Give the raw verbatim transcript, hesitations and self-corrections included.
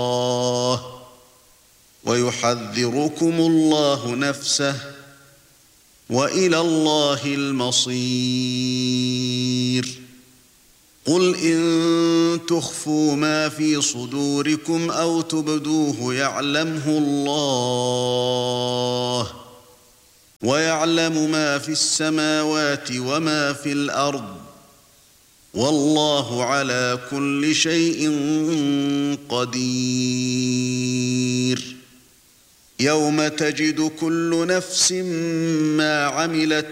الله ويحذركم الله نفسه وإلى الله المصير قل إن تخفوا ما في صدوركم أو تبدوه يعلمه الله ويعلم ما في السماوات وما في الأرض والله على كل شيء قدير يوم تجد كل نفس ما عملت